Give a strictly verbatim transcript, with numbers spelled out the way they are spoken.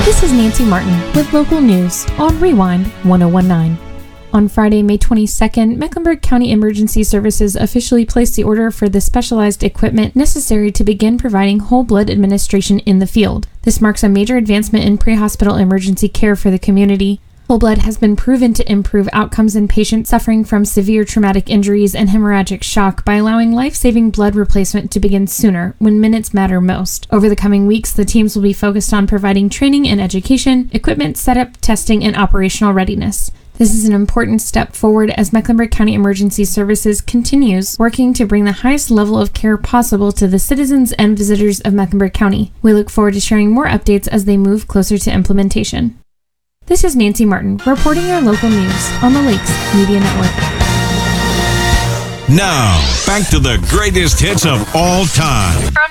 This is Nancy Martin with local news on Rewind one oh one nine. On Friday, May twenty-second, Mecklenburg County Emergency Services officially placed the order for the specialized equipment necessary to begin providing whole blood administration in the field. This marks a major advancement in pre-hospital emergency care for the community. Whole blood has been proven to improve outcomes in patients suffering from severe traumatic injuries and hemorrhagic shock by allowing life-saving blood replacement to begin sooner, when minutes matter most. Over the coming weeks, the teams will be focused on providing training and education, equipment setup, testing, and operational readiness. This is an important step forward as Mecklenburg County Emergency Services continues working to bring the highest level of care possible to the citizens and visitors of Mecklenburg County. We look forward to sharing more updates as they move closer to implementation. This is Nancy Martin reporting your local news on the Lakes Media Network. Now, back to the greatest hits of all time.